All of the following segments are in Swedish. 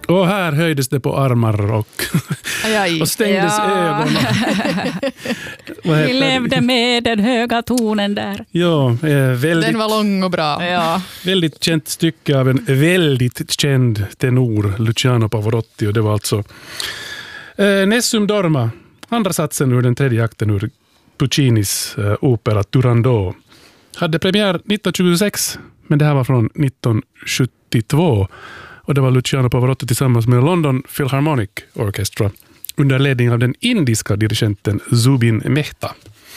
Och här höjdes det på armar och stängdes ögon. Vi levde med den höga tonen där. Ja, väldigt, den var lång och bra. Ja. Väldigt känt stycke av en väldigt känd tenor, Luciano Pavarotti. Och det var alltså Nessun Dorma, andra satsen ur den tredje akten ur Puccinis opera Turandot. Hade premiär 1926, men det här var från 1972. Och det var Luciano Pavarotti tillsammans med London Philharmonic Orchestra under ledning av den indiska dirigenten Zubin Mehta.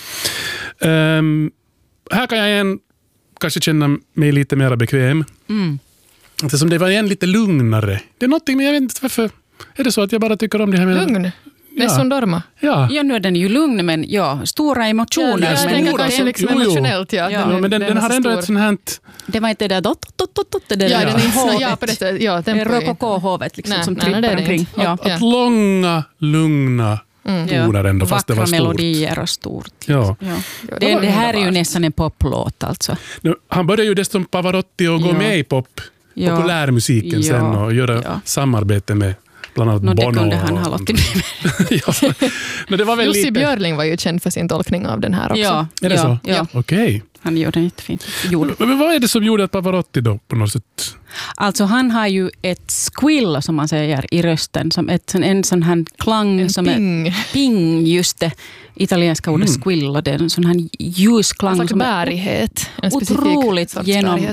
Här kan jag igen kanske känna mig lite mer bekväm. Eftersom det var igen lite lugnare. Det är någonting, men jag vet inte varför. Är det så att jag bara tycker om det här med... Lugn? Nessun Dorma? Ja, nu är den ju lugn, men stora emotioner. Ja, men den kanske liksom emotionellt. Men den har ändå ett sånt här... Det var inte det där på det sättet. Ja, det är rokoko-hovet liksom, som trippar omkring. Att långa, lugna toner ändå, fast det var stort. Vackra melodier och stort. Ja. Det här är ju nästan en poplåt alltså. Han började ju dessutom Pavarotti och gå med i populärmusiken sen och göra samarbete med bland annat Bono. Det kunde han ha låtit Men det var väl Jussi Björling var ju känd för sin tolkning av den här också. Ja, är det så? Ja. Okej. Han gjorde det jättefint. Men vad är det som gjorde att Pavarotti då på något sätt? Alltså han har ju ett squill som man säger i rösten. Som en sån här klang. En som ping. Ping, just det. Italienska ordet squill. Och det är en sån här ljusklang. En slags bärighet. Otroligt